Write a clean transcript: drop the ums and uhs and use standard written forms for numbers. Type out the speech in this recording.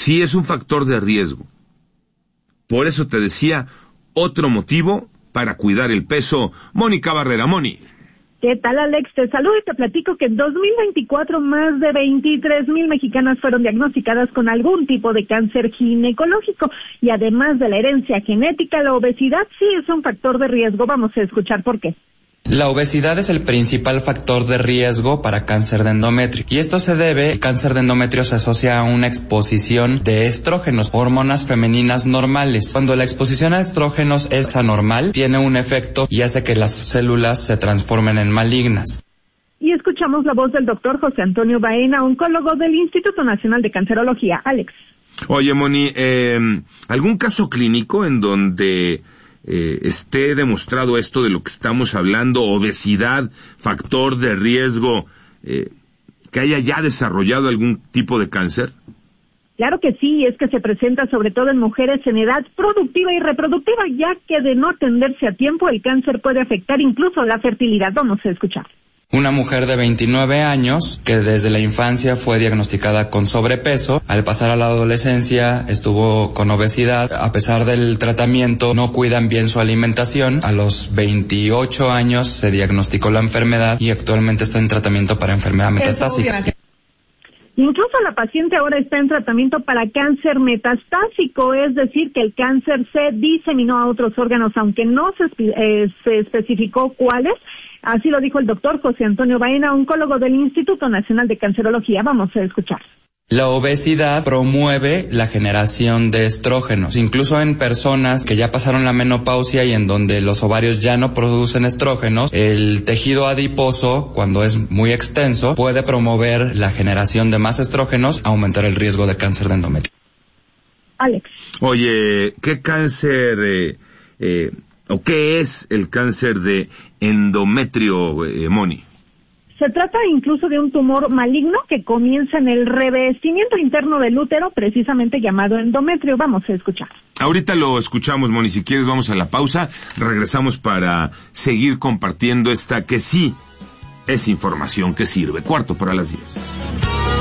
sí es un factor de riesgo. Por eso te decía, otro motivo para cuidar el peso. Mónica Barrera, Moni. ¿Qué tal, Alex? Te saludo y te platico que en 2024 más de 23,000 mexicanas fueron diagnosticadas con algún tipo de cáncer ginecológico. Y además de la herencia genética, la obesidad sí es un factor de riesgo. Vamos a escuchar por qué. La obesidad es el principal factor de riesgo para cáncer de endometrio. Y esto se debe, el cáncer de endometrio se asocia a una exposición de estrógenos, hormonas femeninas normales. Cuando la exposición a estrógenos es anormal, tiene un efecto y hace que las células se transformen en malignas. Y escuchamos la voz del doctor José Antonio Baena, oncólogo del Instituto Nacional de Cancerología. Alex. Oye, Moni, ¿algún caso clínico en donde esté demostrado esto de lo que estamos hablando, obesidad, factor de riesgo, que haya ya desarrollado algún tipo de cáncer? Claro que sí, es que se presenta sobre todo en mujeres en edad productiva y reproductiva, ya que de no atenderse a tiempo el cáncer puede afectar incluso la fertilidad. Vamos a escuchar. Una mujer de 29 años que desde la infancia fue diagnosticada con sobrepeso, al pasar a la adolescencia estuvo con obesidad, a pesar del tratamiento no cuidan bien su alimentación, a los 28 años se diagnosticó la enfermedad y actualmente está en tratamiento para enfermedad metastásica. Incluso la paciente ahora está en tratamiento para cáncer metastásico, es decir, que el cáncer se diseminó a otros órganos, aunque no se especificó cuáles. Así lo dijo el doctor José Antonio Baena, oncólogo del Instituto Nacional de Cancerología. Vamos a escuchar. La obesidad promueve la generación de estrógenos, incluso en personas que ya pasaron la menopausia y en donde los ovarios ya no producen estrógenos, el tejido adiposo, cuando es muy extenso, puede promover la generación de más estrógenos, aumentar el riesgo de cáncer de endometrio. Alex. Oye, ¿qué cáncer o qué es el cáncer de endometrio, Moni? Se trata incluso de un tumor maligno que comienza en el revestimiento interno del útero, precisamente llamado endometrio. Vamos a escuchar. Ahorita lo escuchamos, Moni. Si quieres vamos a la pausa. Regresamos para seguir compartiendo esta que sí es información que sirve. 10:45.